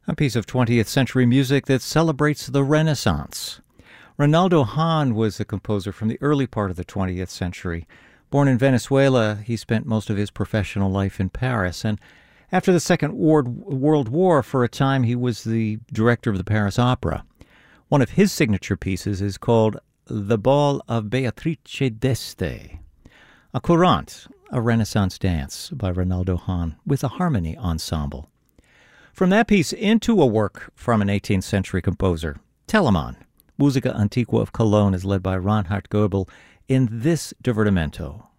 A piece of 20th century music that celebrates the Renaissance. Reynaldo Hahn was a composer from the early part of the 20th century. Born in Venezuela, he spent most of his professional life in Paris, and after the Second World War, for a time he was the director of the Paris Opera. One of his signature pieces is called The Ball of Beatrice d'Este, a courante, a Renaissance dance by Reynaldo Hahn with a harmony ensemble. From that piece into a work from an 18th century composer, Telemann. Musica Antiqua of Cologne is led by Reinhard Goebel in this divertimento.